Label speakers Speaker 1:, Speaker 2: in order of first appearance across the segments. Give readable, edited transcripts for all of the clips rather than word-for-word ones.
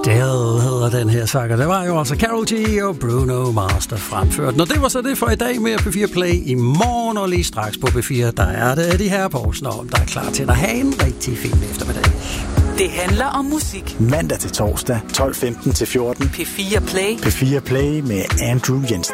Speaker 1: Still hedder den her sang, og det var jo altså Karol G og Bruno Mars, der fremførte. Når det var så det for i dag med P4 Play. I morgen og lige straks på P4, der er det de her Poulsen, der er klar til at have en rigtig fin eftermiddag.
Speaker 2: Det handler om musik.
Speaker 3: Mandag til torsdag, 12:15 til 14.
Speaker 2: P4 Play.
Speaker 3: P4 Play med Andrew Jensen.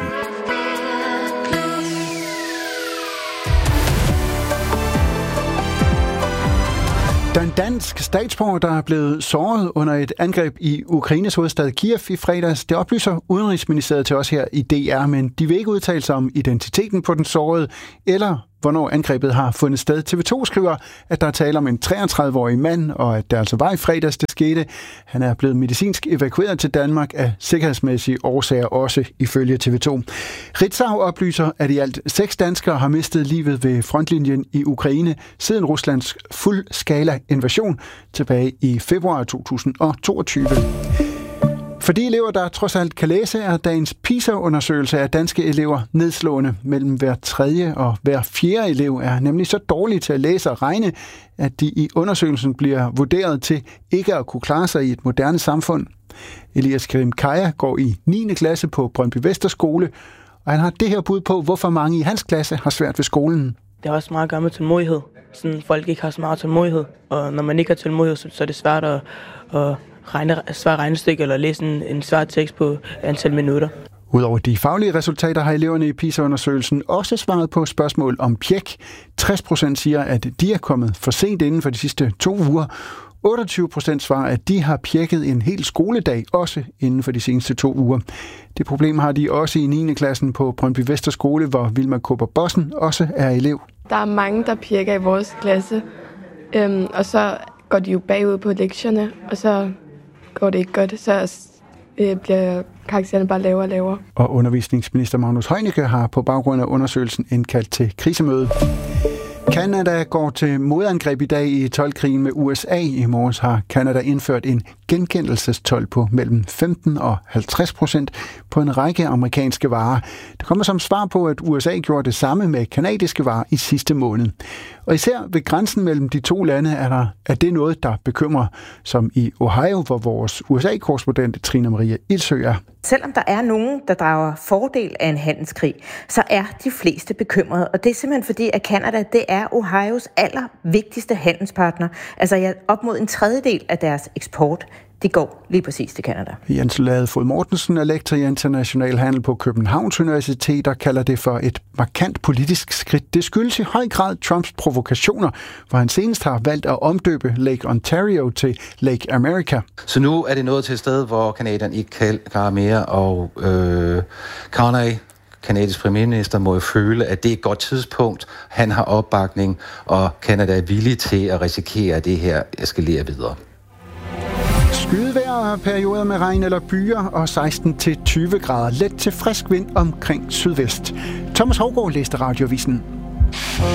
Speaker 3: Der er en dansk statsborger, der er blevet såret under et angreb i Ukraines hovedstad Kiev i fredags. Det oplyser Udenrigsministeriet til os her i DR, men de vil ikke udtale sig om identiteten på den sårede, eller hvornår angrebet har fundet sted. TV2 skriver, at der er tale om en 33-årig mand, og at det altså var i fredags, det skete. Han er blevet medicinsk evakueret til Danmark af sikkerhedsmæssige årsager, også ifølge TV2. Ritzau oplyser, at i alt 6 danskere har mistet livet ved frontlinjen i Ukraine siden Ruslands fuldskala invasion tilbage i februar 2022. For de elever, der trods alt kan læse, er dagens PISA-undersøgelse af danske elever nedslående. Mellem hver 3. og hver 4. elev er nemlig så dårlige til at læse og regne, at de i undersøgelsen bliver vurderet til ikke at kunne klare sig i et moderne samfund. Elias Karim Kaya går i 9. klasse på Brøndby Vesterskole, og han har det her bud på, hvorfor mange i hans klasse har svært ved skolen.
Speaker 4: Det har også meget at gøre med tålmodighed. Sådan, folk ikke har så meget tålmodighed, og når man ikke har tålmodighed, så er det svært at svare regnestykke eller læse en svær tekst på antal minutter.
Speaker 3: Udover de faglige resultater har eleverne i PISA-undersøgelsen også svaret på spørgsmål om pjek. 60% siger, at de er kommet for sent inden for de sidste 2 uger. 28% svarer, at de har pjekket en hel skoledag, også inden for de seneste 2 uger. Det problem har de også i 9. klassen på Brøndby Vesterskole, hvor Vilma Kåber Bossen også er elev.
Speaker 5: Der er mange, der pjekker i vores klasse, og så går de jo bagud på lektierne, og så går det ikke godt, så bliver karaktererne bare lavere og lavere.
Speaker 3: Og undervisningsminister Magnus Heunicke har på baggrund af undersøgelsen indkaldt til krisemøde. Canada går til modangreb i dag i toldkrigen med USA. I morges har Canada indført en genkendelsestolv på mellem 15% og 50% på en række amerikanske varer. Det kommer som svar på, at USA gjorde det samme med kanadiske varer i sidste måned. Og især ved grænsen mellem de 2 lande er det noget, der bekymrer, som i Ohio, hvor vores USA-korrespondent Trine Maria Ildsø er.
Speaker 6: Selvom der er nogen, der drager fordel af en handelskrig, så er de fleste bekymrede. Og det er simpelthen fordi, at Canada, det er Ohios allervigtigste handelspartner. Altså op mod en tredjedel af deres eksport, det går lige præcis til Canada.
Speaker 3: Jens Lade Fod Mortensen er lektor i international handel på Københavns Universitet og kalder det for et markant politisk skridt. Det skyldes i høj grad Trumps provokationer, hvor han senest har valgt at omdøbe Lake Ontario til Lake America.
Speaker 7: Så nu er det nået til et sted, hvor Canadian ikke kan klare mere, og Carney, kanadisk premierminister, må jo føle, at det er et godt tidspunkt. Han har opbakning, og Canada er villig til at risikere, at det her eskalerer videre.
Speaker 3: Skydevejr og perioder med regn eller byer og 16-20 grader. Let til frisk vind omkring sydvest. Thomas Hougaard læste Radioavisen.